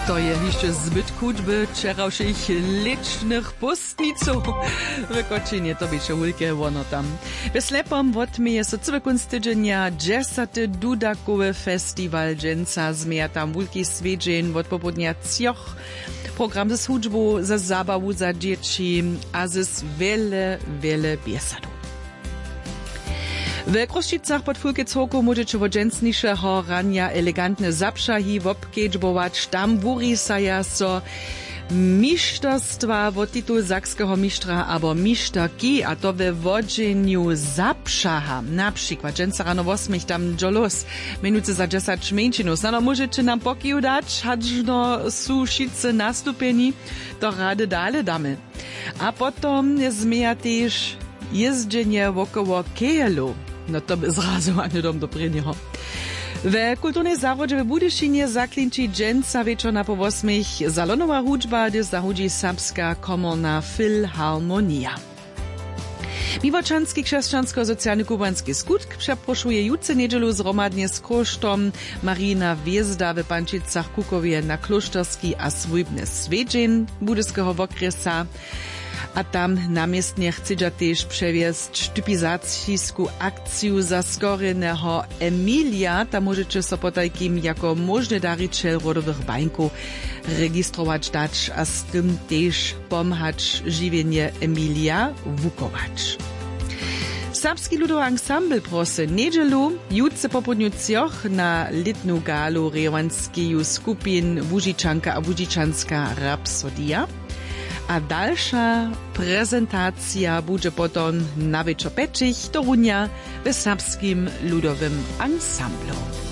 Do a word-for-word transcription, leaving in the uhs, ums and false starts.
To je jeszcze zbyt kućby wczorajszych licznych pustniców. Wykoczynie to będzie wielkie wono tam. Wyslepom wotmieje so cały kunst tydzienia dziesiąty Dudakowy festiwal dżęca. Zmieja tam wielki swiedzień od popołudnia cioch. Program z hudżbą, za zabawu, za dzieci, a z wiele, wiele biesadu. W Kroščicach pod Fulkechoku możecie od dżęcniejszego rania elegantne zapszahi wobkedźbować. Tam wurisaja so mistrzostwa od tytułu sakskiego mistrza albo mistrki, a to we wodzeniu zapszaha. Na przykład dżęca rano osmich tam dżolos, minuty za dziesięć męczynów. No możecie nam pokiu dać, hadżno su šice nastupeni, to rady dalej damy. A potom zmieja też jeżdżenie wokoło Kejelu. No to by zrazu ani dom do prynjeho. W kulturnej zarodzie w Budyšinie zaklinči dżęca wieczor na po osmich salonowa hudžba, gdy zahudzi Serbska komorna filharmonia. Miłoczanski chrześcijansko-socjalny kubański skutk przeproszuje jutce niedzielu zromadnie z kosztom Marina Wjezda w Pančicach Kukowie na klosztorski a swójbny swiedzień budyskiego okresa. A tam namiestnie chcedza też przewiesť typizacijsku akciju za skoreného Emilia. Tam możecie so potajkim jako możny dariciel rodowych bańków registrować dać, a z tym też pomhać żywienie Emilia wukować. Serbski ludowy ensemble prosy niedzielu jutce popodniu cioch na litnu galu rewanskiju skupin Łužičanka a Łužičanska Rapsodia. A dalsza prezentacja będzie potem na wieczór peczich do runia w serbskim ludowym ensemblu.